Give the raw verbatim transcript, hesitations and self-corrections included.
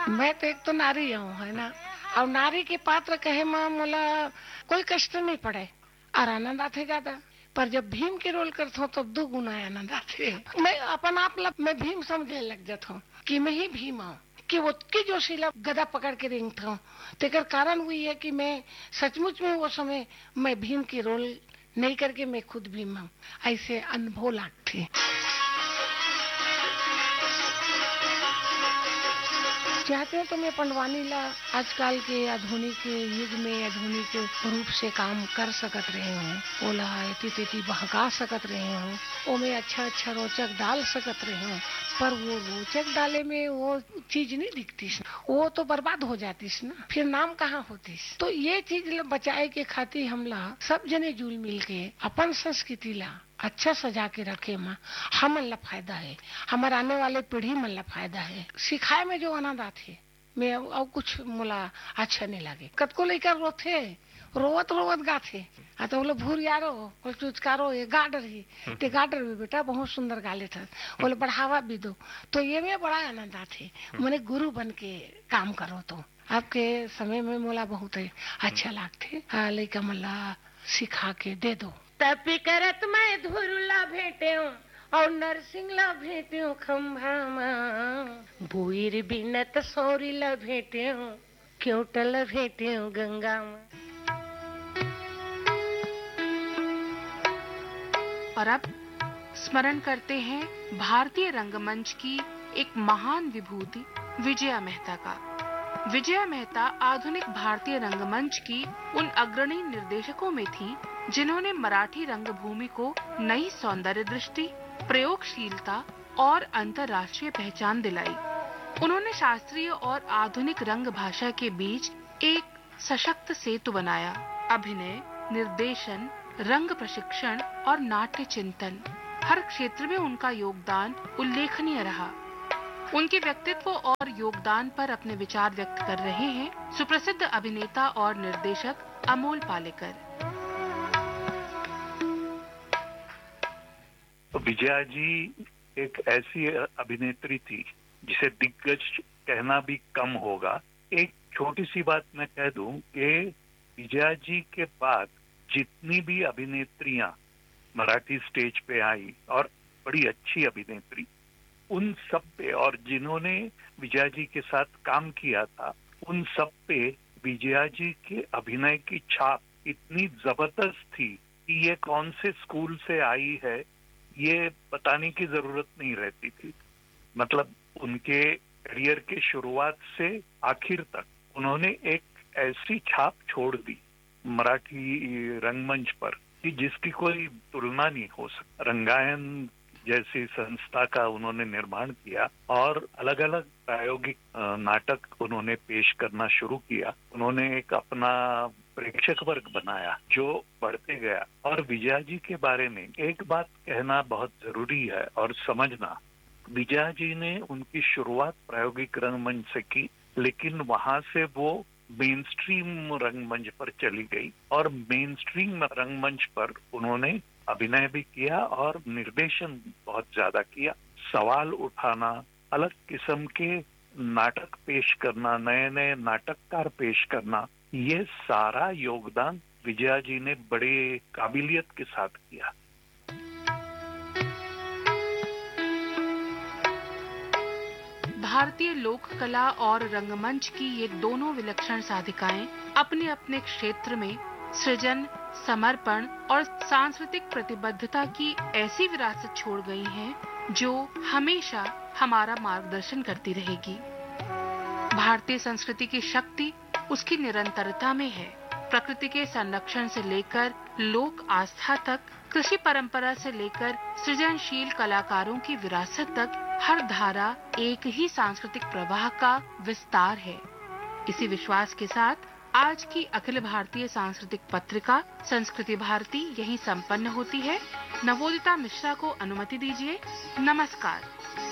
मैं तो एक तो नारी हूँ, है ना, और नारी के पात्र कहे माँ मोला कोई कष्ट नहीं पड़े और आनंद आते ज्यादा। पर जब भीम के रोल करता हूँ तब दो गुना आनंद आते। मैं अपन आप लग, मैं भीम समझने लग जाता हूँ कि मैं ही भीम हूँ, कि वो की जो शिला गदा पकड़ के रेंगता हूँ। तेकर कारण हुई है कि मैं सचमुच में वो समय मैं भीम की रोल नहीं करके मैं खुद भीम हूँ, ऐसे अनुभव लागते। चाहते हैं तो मैं पंडवानी ला आजकल के आधुनिक युग में आधुनिक रूप से काम कर सकत रहे हूँ, ओला एती तेती बहका सकत रहे हूँ, वो मैं अच्छा अच्छा रोचक डाल सकत रहे हूँ। पर वो रोचक डाले में वो चीज नहीं दिखती, वो तो बर्बाद हो जाती ना, फिर नाम कहाँ होती। तो ये चीज बचाए के खातिर हमला सब जने जुल मिल के अपन संस्कृति ला अच्छा सजा के रखे माँ, हमन ला फायदा है, हमारे आने वाले पीढ़ी मन ला फायदा है। सिखाए में जो आनंद आते मैं अब कुछ मोला अच्छा नहीं लगे। कतको लेकर रोथे रोवत रोवत गाथे, आ तो बोले भूर यारो कुछ चुचकारो ये गाडर ही ते गाडर भी बेटा बहुत सुंदर गा लेता, बोले बढ़ावा भी दो। तो ये में बड़ा आनंद आते, मैंने गुरु बन के काम करो तो आपके समय में मोला बहुत अच्छा लगते। लइका मला सिखा के दे दो तपी करत मैं धुरुला भेटे हूँ और नरसिंह ला भेटे हूँ खम्भा माँ, बुईर बिनत सौरी ला भेटे हूँ, क्योंटल भेटे हूँ गंगा माँ। और अब स्मरण करते हैं भारतीय रंगमंच की एक महान विभूति विजया मेहता का। विजया मेहता आधुनिक भारतीय रंगमंच की उन अग्रणी निर्देशकों में थी जिन्होंने मराठी रंगभूमि को नई सौंदर्य दृष्टि, प्रयोगशीलता और अंतर्राष्ट्रीय पहचान दिलाई। उन्होंने शास्त्रीय और आधुनिक रंग भाषा के बीच एक सशक्त सेतु बनाया। अभिनय, निर्देशन, रंग प्रशिक्षण और नाट्य चिंतन, हर क्षेत्र में उनका योगदान उल्लेखनीय रहा। उनके व्यक्तित्व और योगदान पर अपने विचार व्यक्त कर रहे हैं सुप्रसिद्ध अभिनेता और निर्देशक अमोल पालेकर। विजया जी एक ऐसी अभिनेत्री थी जिसे दिग्गज कहना भी कम होगा। एक छोटी सी बात मैं कह दूं कि विजया जी के बाद जितनी भी अभिनेत्रियां मराठी स्टेज पे आई और बड़ी अच्छी अभिनेत्री, उन सब पे और जिन्होंने विजया जी के साथ काम किया था उन सब पे विजया जी के अभिनय की छाप इतनी जबरदस्त थी कि ये कौन से स्कूल से आई है ये बताने की जरूरत नहीं रहती थी। मतलब उनके करियर के शुरुआत से आखिर तक उन्होंने एक ऐसी छाप छोड़ दी मराठी रंगमंच पर कि जिसकी कोई तुलना नहीं हो सकती। रंगायन जैसी संस्था का उन्होंने निर्माण किया और अलग अलग प्रायोगिक नाटक उन्होंने पेश करना शुरू किया। उन्होंने एक अपना प्रेक्षक वर्ग बनाया जो बढ़ते गया। और विजया जी के बारे में एक बात कहना बहुत जरूरी है और समझना, विजया जी ने उनकी शुरुआत प्रायोगिक रंगमंच से की, लेकिन वहां से वो मेन स्ट्रीम रंगमंच पर चली गई और मेन स्ट्रीम रंगमंच पर उन्होंने अभिनय भी किया और निर्देशन बहुत ज्यादा किया। सवाल उठाना, अलग किस्म के नाटक पेश करना, नए नए नाटककार पेश करना, ये सारा योगदान विजया जी ने बड़े काबिलियत के साथ किया। भारतीय लोक कला और रंगमंच की ये दोनों विलक्षण साधिकाएं अपने अपने क्षेत्र में सृजन, समर्पण और सांस्कृतिक प्रतिबद्धता की ऐसी विरासत छोड़ गई हैं जो हमेशा हमारा मार्गदर्शन करती रहेगी। भारतीय संस्कृति की शक्ति उसकी निरंतरता में है। प्रकृति के संरक्षण से लेकर लोक आस्था तक, कृषि परंपरा से लेकर सृजनशील कलाकारों की विरासत तक, हर धारा एक ही सांस्कृतिक प्रवाह का विस्तार है। इसी विश्वास के साथ आज की अखिल भारतीय सांस्कृतिक पत्रिका संस्कृति भारती यहीं संपन्न होती है। नवोदिता मिश्रा को अनुमति दीजिए। नमस्कार।